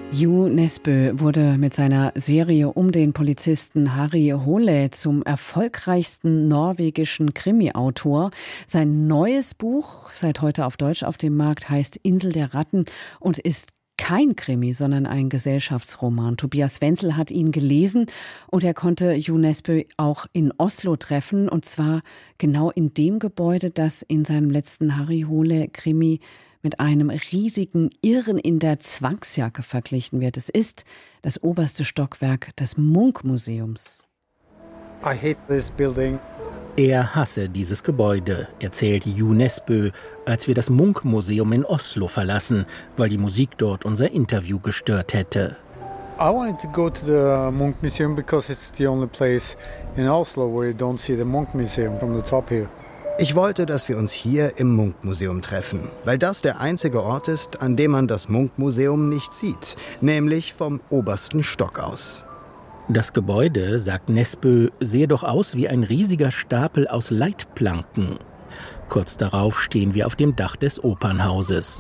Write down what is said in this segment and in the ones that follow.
Jo Nesbø wurde mit seiner Serie um den Polizisten Harry Hole zum erfolgreichsten norwegischen Krimi-Autor. Sein neues Buch, seit heute auf Deutsch auf dem Markt, heißt Insel der Ratten und ist kein Krimi, sondern ein Gesellschaftsroman. Tobias Wenzel hat ihn gelesen und er konnte Jo Nesbø auch in Oslo treffen, und zwar genau in dem Gebäude, das in seinem letzten Harry Hole-Krimi mit einem riesigen Irren in der Zwangsjacke verglichen wird. Es ist das oberste Stockwerk des Munch-Museums. I hate this building. Er hasse dieses Gebäude, erzählt Jo Nesbø, als wir das Munch-Museum in Oslo verlassen, weil die Musik dort unser Interview gestört hätte. I wanted to go to the Munch Museum because it's the only place in Oslo where you don't see the Munch Museum from the top here. Ich wollte, dass wir uns hier im Munch-Museum treffen, weil das der einzige Ort ist, an dem man das Munch-Museum nicht sieht, nämlich vom obersten Stock aus. Das Gebäude, sagt Nesbø, sehe doch aus wie ein riesiger Stapel aus Leitplanken. Kurz darauf stehen wir auf dem Dach des Opernhauses.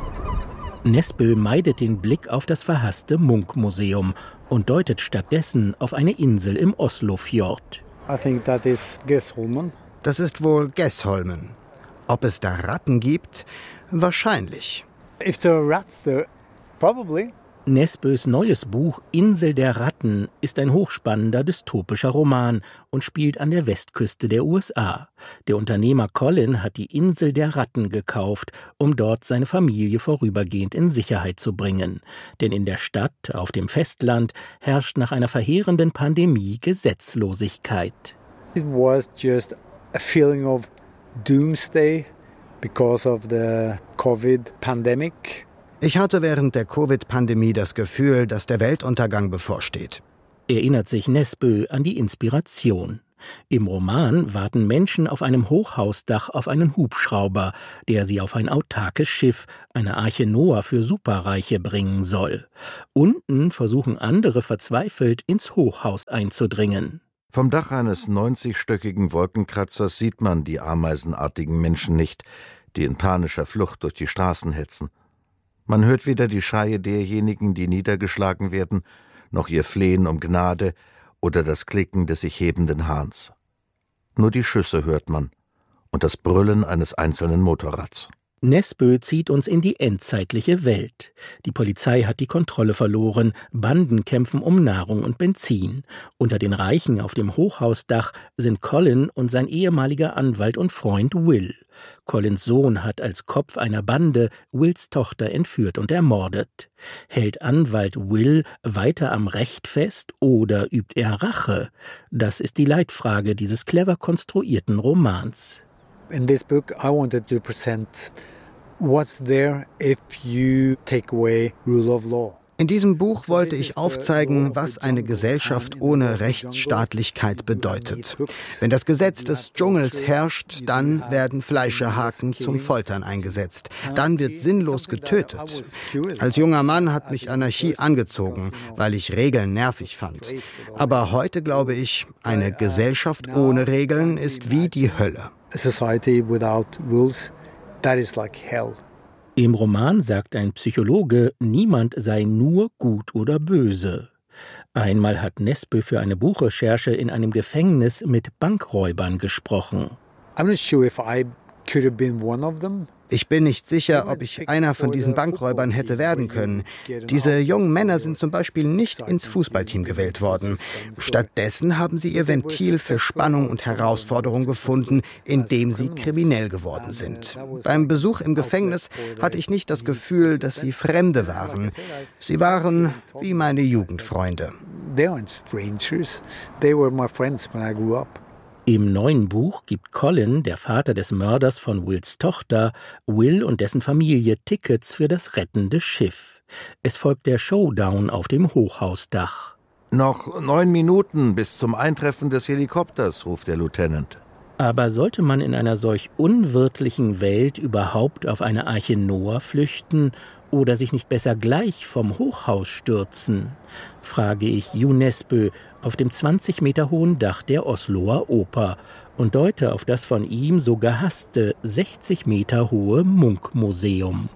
Nesbø meidet den Blick auf das verhasste Munch-Museum und deutet stattdessen auf eine Insel im Oslofjord. I think that is Gessholmen. Das ist wohl Gessholmen. Ob es da Ratten gibt? Wahrscheinlich. If there are rats there, probably. Nesbøs neues Buch Insel der Ratten ist ein hochspannender dystopischer Roman und spielt an der Westküste der USA. Der Unternehmer Colin hat die Insel der Ratten gekauft, um dort seine Familie vorübergehend in Sicherheit zu bringen. Denn in der Stadt, auf dem Festland, herrscht nach einer verheerenden Pandemie Gesetzlosigkeit. It was just a feeling of doomsday because of the COVID pandemic. Ich hatte während der Covid-Pandemie das Gefühl, dass der Weltuntergang bevorsteht. Erinnert sich Nesbø an die Inspiration. Im Roman warten Menschen auf einem Hochhausdach auf einen Hubschrauber, der sie auf ein autarkes Schiff, eine Arche Noah für Superreiche, bringen soll. Unten versuchen andere verzweifelt, ins Hochhaus einzudringen. Vom Dach eines 90-stöckigen Wolkenkratzers sieht man die ameisenartigen Menschen nicht, die in panischer Flucht durch die Straßen hetzen. Man hört weder die Schreie derjenigen, die niedergeschlagen werden, noch ihr Flehen um Gnade oder das Klicken des sich hebenden Hahns. Nur die Schüsse hört man und das Brüllen eines einzelnen Motorrads. Nesbø zieht uns in die endzeitliche Welt. Die Polizei hat die Kontrolle verloren, Banden kämpfen um Nahrung und Benzin. Unter den Reichen auf dem Hochhausdach sind Colin und sein ehemaliger Anwalt und Freund Will. Colins Sohn hat als Kopf einer Bande Wills Tochter entführt und ermordet. Hält Anwalt Will weiter am Recht fest oder übt er Rache? Das ist die Leitfrage dieses clever konstruierten Romans. In this book I wanted to present what's there if you take away rule of law. In diesem Buch wollte ich aufzeigen, was eine Gesellschaft ohne Rechtsstaatlichkeit bedeutet. Wenn das Gesetz des Dschungels herrscht, dann werden Fleischerhaken zum Foltern eingesetzt. Dann wird sinnlos getötet. Als junger Mann hat mich Anarchie angezogen, weil ich Regeln nervig fand. Aber heute glaube ich, eine Gesellschaft ohne Regeln ist wie die Hölle. A society without rules, that is like hell. Im Roman sagt ein Psychologe, niemand sei nur gut oder böse. Einmal hat Nesbø für eine Buchrecherche in einem Gefängnis mit Bankräubern gesprochen. I'm not sure if I could have been one of them. Ich bin nicht sicher, ob ich einer von diesen Bankräubern hätte werden können. Diese jungen Männer sind zum Beispiel nicht ins Fußballteam gewählt worden. Stattdessen haben sie ihr Ventil für Spannung und Herausforderung gefunden, indem sie kriminell geworden sind. Beim Besuch im Gefängnis hatte ich nicht das Gefühl, dass sie Fremde waren. Sie waren wie meine Jugendfreunde. They aren't strangers. They were my friends when I grew up. Im neuen Buch gibt Colin, der Vater des Mörders von Wills Tochter, Will und dessen Familie Tickets für das rettende Schiff. Es folgt der Showdown auf dem Hochhausdach. Noch 9 Minuten bis zum Eintreffen des Helikopters, ruft der Lieutenant. Aber sollte man in einer solch unwirtlichen Welt überhaupt auf eine Arche Noah flüchten oder sich nicht besser gleich vom Hochhaus stürzen, frage ich Jo Nesbø auf dem 20 Meter hohen Dach der Osloer Oper und deute auf das von ihm so gehasste 60 Meter hohe Munch-Museum.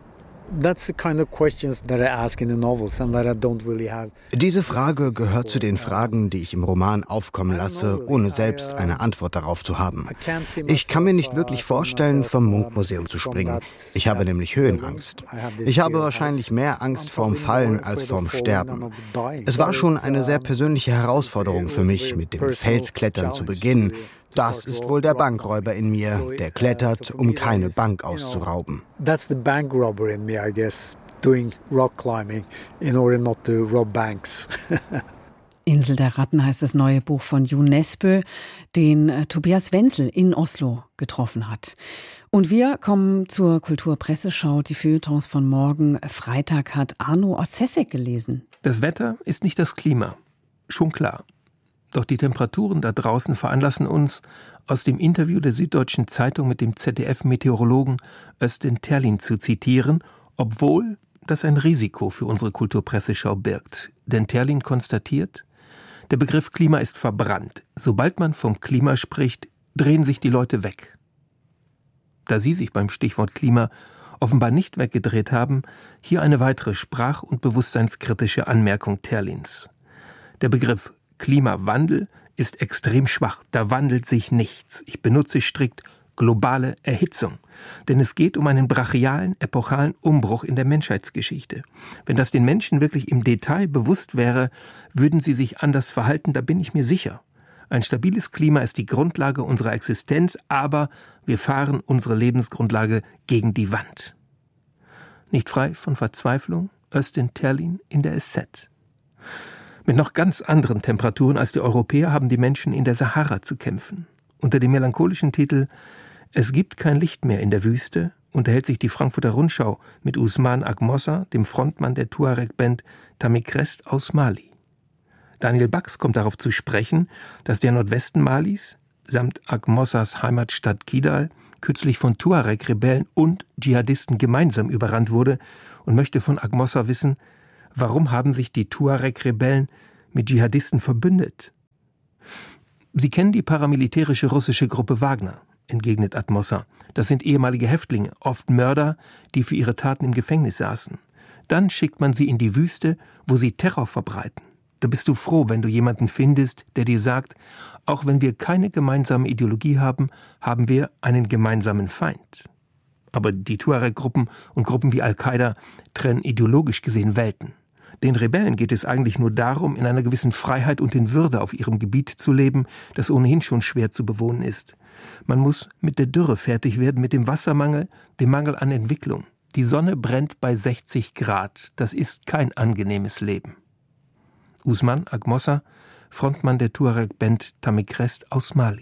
Diese Frage gehört zu den Fragen, die ich im Roman aufkommen lasse, ohne selbst eine Antwort darauf zu haben. Ich kann mir nicht wirklich vorstellen, vom Munch-Museum zu springen. Ich habe nämlich Höhenangst. Ich habe wahrscheinlich mehr Angst vorm Fallen als vorm Sterben. Es war schon eine sehr persönliche Herausforderung für mich, mit dem Felsklettern zu beginnen. Das ist wohl der Bankräuber in mir, der klettert, um keine Bank auszurauben. That's the bank robber in me, I guess, doing rock climbing in order not to rob banks. Insel der Ratten heißt das neue Buch von Jo Nesbø, den Tobias Wenzel in Oslo getroffen hat. Und wir kommen zur Kulturpresseschau, die Feuilletons von morgen. Freitag hat Arno Orzesek gelesen. Das Wetter ist nicht das Klima, schon klar. Doch die Temperaturen da draußen veranlassen uns, aus dem Interview der Süddeutschen Zeitung mit dem ZDF-Meteorologen Özden Terlin zu zitieren, obwohl das ein Risiko für unsere Kulturpresseschau birgt. Denn Terlin konstatiert, der Begriff Klima ist verbrannt. Sobald man vom Klima spricht, drehen sich die Leute weg. Da Sie sich beim Stichwort Klima offenbar nicht weggedreht haben, hier eine weitere sprach- und bewusstseinskritische Anmerkung Terlins. Der Begriff Klimawandel ist extrem schwach, da wandelt sich nichts. Ich benutze strikt globale Erhitzung, denn es geht um einen brachialen, epochalen Umbruch in der Menschheitsgeschichte. Wenn das den Menschen wirklich im Detail bewusst wäre, würden sie sich anders verhalten, da bin ich mir sicher. Ein stabiles Klima ist die Grundlage unserer Existenz, aber wir fahren unsere Lebensgrundlage gegen die Wand. Nicht frei von Verzweiflung, Özden Terlin in der SZ. Mit noch ganz anderen Temperaturen als die Europäer haben die Menschen in der Sahara zu kämpfen. Unter dem melancholischen Titel »Es gibt kein Licht mehr in der Wüste« unterhält sich die Frankfurter Rundschau mit Ousmane Agmossa, dem Frontmann der Tuareg-Band Tamikrest aus Mali. Daniel Bax kommt darauf zu sprechen, dass der Nordwesten Malis samt Agmossas Heimatstadt Kidal kürzlich von Tuareg-Rebellen und Dschihadisten gemeinsam überrannt wurde und möchte von Agmossa wissen, warum haben sich die Tuareg-Rebellen mit Dschihadisten verbündet? Sie kennen die paramilitärische russische Gruppe Wagner, entgegnet Agmossa. Das sind ehemalige Häftlinge, oft Mörder, die für ihre Taten im Gefängnis saßen. Dann schickt man sie in die Wüste, wo sie Terror verbreiten. Da bist du froh, wenn du jemanden findest, der dir sagt, auch wenn wir keine gemeinsame Ideologie haben, haben wir einen gemeinsamen Feind. Aber die Tuareg-Gruppen und Gruppen wie Al-Qaida trennen ideologisch gesehen Welten. Den Rebellen geht es eigentlich nur darum, in einer gewissen Freiheit und in Würde auf ihrem Gebiet zu leben, das ohnehin schon schwer zu bewohnen ist. Man muss mit der Dürre fertig werden, mit dem Wassermangel, dem Mangel an Entwicklung. Die Sonne brennt bei 60 Grad. Das ist kein angenehmes Leben. Ousmane Agmossa, Frontmann der Tuareg-Band Tamikrest aus Mali.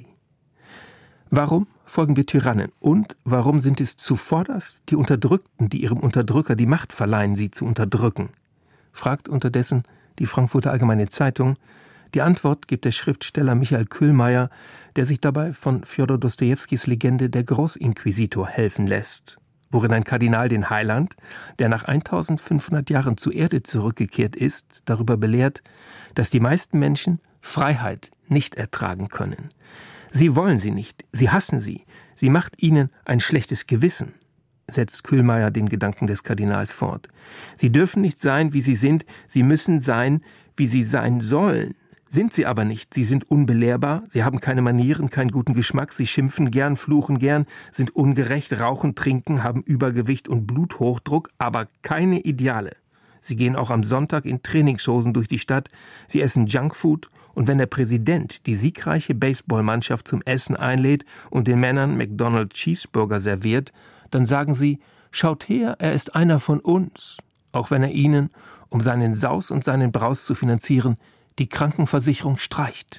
Warum folgen wir Tyrannen? Und warum sind es zuvorderst die Unterdrückten, die ihrem Unterdrücker die Macht verleihen, sie zu unterdrücken? Fragt unterdessen die Frankfurter Allgemeine Zeitung. Die Antwort gibt der Schriftsteller Michael Köhlmeier, der sich dabei von Fjodor Dostojewskis Legende Der Großinquisitor helfen lässt, worin ein Kardinal den Heiland, der nach 1500 Jahren zur Erde zurückgekehrt ist, darüber belehrt, dass die meisten Menschen Freiheit nicht ertragen können. Sie wollen sie nicht, sie hassen sie, sie macht ihnen ein schlechtes Gewissen, setzt Köhlmeier den Gedanken des Kardinals fort. Sie dürfen nicht sein, wie sie sind, sie müssen sein, wie sie sein sollen. Sind sie aber nicht, sie sind unbelehrbar, sie haben keine Manieren, keinen guten Geschmack, sie schimpfen gern, fluchen gern, sind ungerecht, rauchen, trinken, haben Übergewicht und Bluthochdruck, aber keine Ideale. Sie gehen auch am Sonntag in Trainingshosen durch die Stadt, sie essen Junkfood und wenn der Präsident die siegreiche Baseballmannschaft zum Essen einlädt und den Männern McDonald's Cheeseburger serviert, dann sagen sie, schaut her, er ist einer von uns, auch wenn er ihnen, um seinen Saus und seinen Braus zu finanzieren, die Krankenversicherung streicht.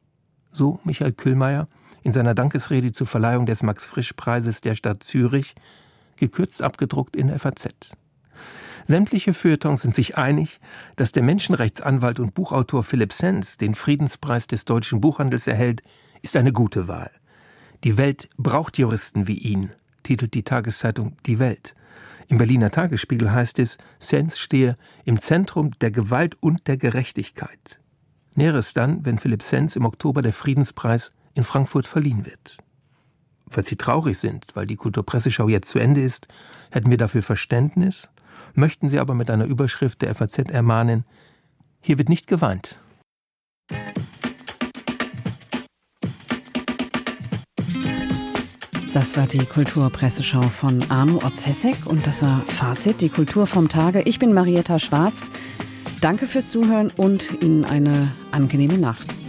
So Michael Köhlmeier in seiner Dankesrede zur Verleihung des Max-Frisch-Preises der Stadt Zürich, gekürzt abgedruckt in der FAZ. Sämtliche Feuilletons sind sich einig, dass der Menschenrechtsanwalt und Buchautor Philipp Sens den Friedenspreis des deutschen Buchhandels erhält, ist eine gute Wahl. Die Welt braucht Juristen wie ihn, titelt die Tageszeitung Die Welt. Im Berliner Tagesspiegel heißt es, Sens stehe im Zentrum der Gewalt und der Gerechtigkeit. Näheres dann, wenn Philipp Sens im Oktober der Friedenspreis in Frankfurt verliehen wird. Falls Sie traurig sind, weil die Kulturpresseschau jetzt zu Ende ist, hätten wir dafür Verständnis. möchten sie aber mit einer Überschrift der FAZ ermahnen: Hier wird nicht geweint. Das war die Kulturpresseschau von Arno Orzesek und das war Fazit, die Kultur vom Tage. Ich bin Marietta Schwarz. Danke fürs Zuhören und Ihnen eine angenehme Nacht.